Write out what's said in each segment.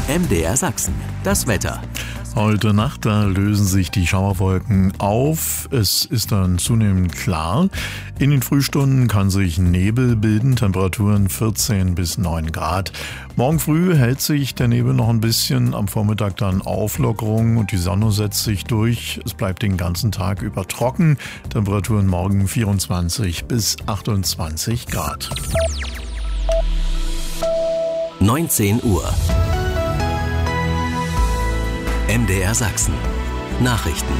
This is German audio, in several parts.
MDR Sachsen, das Wetter. Heute Nacht, da lösen sich die Schauerwolken auf. Es ist dann zunehmend klar. In den Frühstunden kann sich Nebel bilden, Temperaturen 14 bis 9 Grad. Morgen früh hält sich der Nebel noch ein bisschen, am Vormittag dann Auflockerung und die Sonne setzt sich durch. Es bleibt den ganzen Tag über trocken. Temperaturen morgen 24 bis 28 Grad. 19 Uhr. MDR Sachsen. Nachrichten.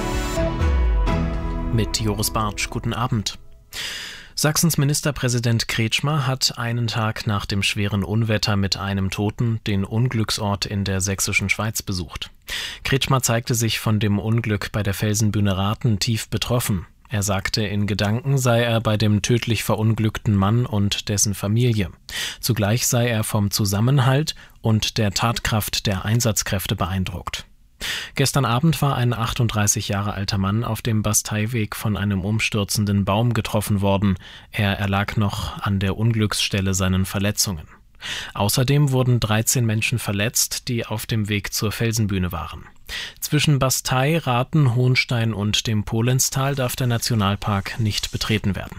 Mit Joris Bartsch, guten Abend. Sachsens Ministerpräsident Kretschmer hat einen Tag nach dem schweren Unwetter mit einem Toten den Unglücksort in der sächsischen Schweiz besucht. Kretschmer zeigte sich von dem Unglück bei der Felsenbühne Rathen tief betroffen. Er sagte, in Gedanken sei er bei dem tödlich verunglückten Mann und dessen Familie. Zugleich sei er vom Zusammenhalt und der Tatkraft der Einsatzkräfte beeindruckt. Gestern Abend war ein 38 Jahre alter Mann auf dem Basteiweg von einem umstürzenden Baum getroffen worden. Er erlag noch an der Unglücksstelle seinen Verletzungen. Außerdem wurden 13 Menschen verletzt, die auf dem Weg zur Felsenbühne waren. Zwischen Bastei, Rathen, Hohenstein und dem Polenztal darf der Nationalpark nicht betreten werden.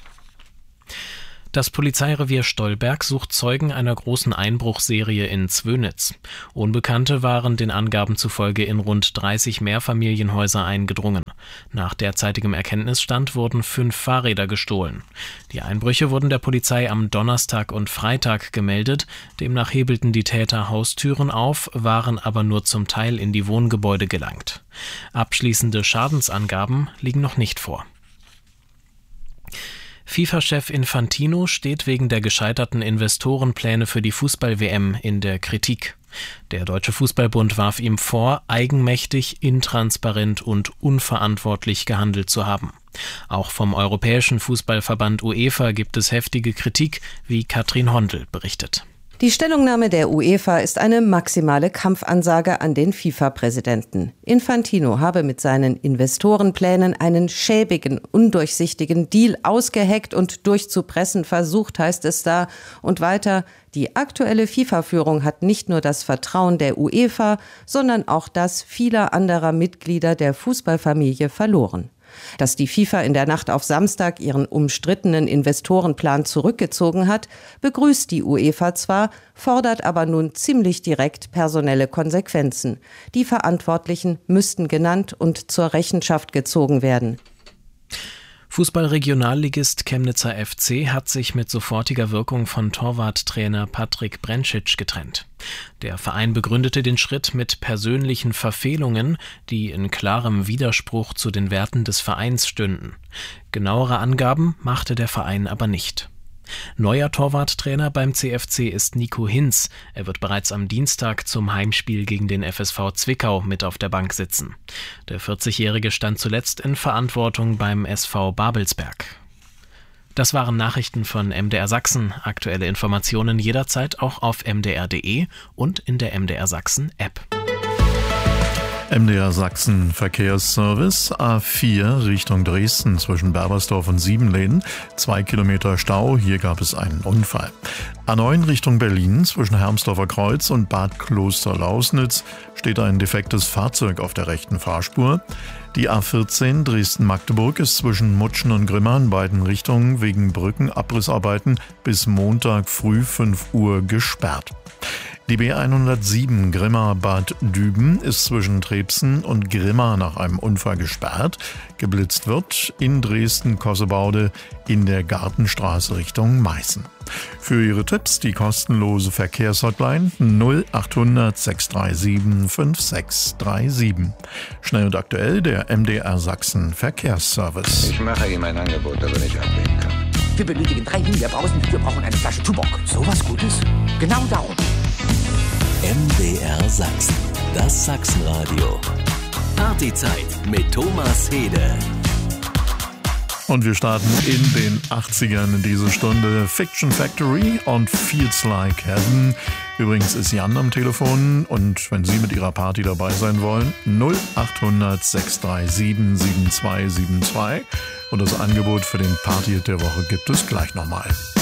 Das Polizeirevier Stolberg sucht Zeugen einer großen Einbruchserie in Zwönitz. Unbekannte waren den Angaben zufolge in rund 30 Mehrfamilienhäuser eingedrungen. Nach derzeitigem Erkenntnisstand wurden 5 Fahrräder gestohlen. Die Einbrüche wurden der Polizei am Donnerstag und Freitag gemeldet. Demnach hebelten die Täter Haustüren auf, waren aber nur zum Teil in die Wohngebäude gelangt. Abschließende Schadensangaben liegen noch nicht vor. FIFA-Chef Infantino steht wegen der gescheiterten Investorenpläne für die Fußball-WM in der Kritik. Der Deutsche Fußballbund warf ihm vor, eigenmächtig, intransparent und unverantwortlich gehandelt zu haben. Auch vom Europäischen Fußballverband UEFA gibt es heftige Kritik, wie Katrin Hondel berichtet. Die Stellungnahme der UEFA ist eine maximale Kampfansage an den FIFA-Präsidenten. Infantino habe mit seinen Investorenplänen einen schäbigen, undurchsichtigen Deal ausgeheckt und durchzupressen versucht, heißt es da. Und weiter, die aktuelle FIFA-Führung hat nicht nur das Vertrauen der UEFA, sondern auch das vieler anderer Mitglieder der Fußballfamilie verloren. Dass die FIFA in der Nacht auf Samstag ihren umstrittenen Investorenplan zurückgezogen hat, begrüßt die UEFA zwar, fordert aber nun ziemlich direkt personelle Konsequenzen. Die Verantwortlichen müssten genannt und zur Rechenschaft gezogen werden. Fußball-Regionalligist Chemnitzer FC hat sich mit sofortiger Wirkung von Torwarttrainer Patrick Brentschitsch getrennt. Der Verein begründete den Schritt mit persönlichen Verfehlungen, die in klarem Widerspruch zu den Werten des Vereins stünden. Genauere Angaben machte der Verein aber nicht. Neuer Torwarttrainer beim CFC ist Nico Hinz. Er wird bereits am Dienstag zum Heimspiel gegen den FSV Zwickau mit auf der Bank sitzen. Der 40-Jährige stand zuletzt in Verantwortung beim SV Babelsberg. Das waren Nachrichten von MDR Sachsen. Aktuelle Informationen jederzeit auch auf mdr.de und in der MDR Sachsen App. MDR Sachsen Verkehrsservice, A4 Richtung Dresden zwischen Berbersdorf und Siebenlehn, 2 Kilometer Stau, hier gab es einen Unfall. A9 Richtung Berlin zwischen Hermsdorfer Kreuz und Bad Kloster-Lausnitz steht ein defektes Fahrzeug auf der rechten Fahrspur. Die A14 Dresden-Magdeburg ist zwischen Mutschen und Grimma in beiden Richtungen wegen Brückenabrissarbeiten bis Montag früh 5 Uhr gesperrt. Die B107 Grimma-Bad Düben ist zwischen Trebsen und Grimma nach einem Unfall gesperrt. Geblitzt wird in Dresden-Kossebaude in der Gartenstraße Richtung Meißen. Für Ihre Tipps die kostenlose Verkehrshotline 0800 637 5637. Schnell und aktuell der MDR Sachsen Verkehrsservice. Ich mache ihm ein Angebot, das er nicht ablehnen kann. Wir benötigen 3 Himbeerbrausen, wir brauchen eine Flasche Tuborg. So was Gutes? Genau darum. MDR Sachsen, das Sachsenradio. Partyzeit mit Thomas Hede. Und wir starten in den 80ern in diese Stunde. Fiction Factory und Feels Like Heaven. Übrigens ist Jan am Telefon und wenn Sie mit Ihrer Party dabei sein wollen, 0800 637 7272. Und das Angebot für den Party der Woche gibt es gleich nochmal.